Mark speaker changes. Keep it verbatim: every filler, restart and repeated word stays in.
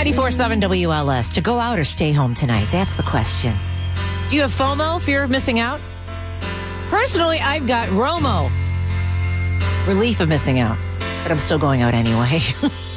Speaker 1: ninety-four point seven W L S. To go out or stay home tonight? That's the question. Do you have FOMO, fear of missing out? Personally, I've got ROMO, relief of missing out. But I'm still going out anyway.